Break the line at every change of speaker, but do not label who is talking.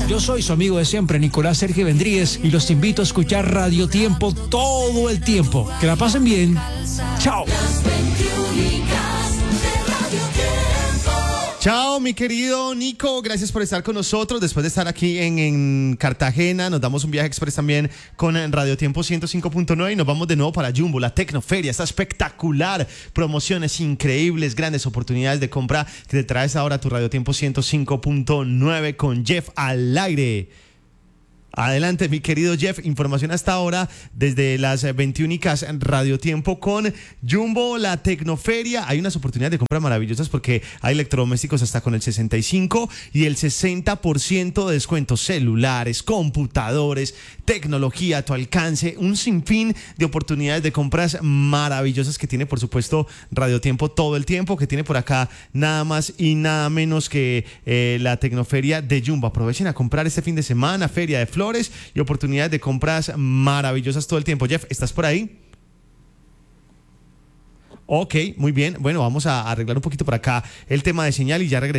Yo soy su amigo de siempre, Nicolás Sergio Vendríguez, y los invito a escuchar Radio Tiempo todo el tiempo. Que la pasen bien. Chao.
Chao, mi querido Nico, gracias por estar con nosotros. Después de estar aquí en Cartagena, nos damos un viaje express también con Radio Tiempo 105.9 y nos vamos de nuevo para Jumbo, la Tecnoferia. Está espectacular, promociones increíbles, grandes oportunidades de compra que te traes ahora tu Radio Tiempo 105.9 con Jeff al aire. Adelante, mi querido Jeff, información hasta ahora desde las 21 Radio Tiempo con Jumbo, la Tecnoferia. Hay unas oportunidades de compra maravillosas porque hay electrodomésticos hasta con el 65 y el 60% de descuento, celulares, computadores, tecnología a tu alcance, un sinfín de oportunidades de compras maravillosas que tiene, por supuesto, Radio Tiempo todo el tiempo, que tiene por acá nada más y nada menos que la Tecnoferia de Jumbo. Aprovechen a comprar este fin de semana, Feria de Flores y oportunidades de compras maravillosas todo el tiempo. Jeff, ¿estás por ahí? Ok, muy bien. Bueno, vamos a arreglar un poquito por acá el tema de señal y ya regresamos.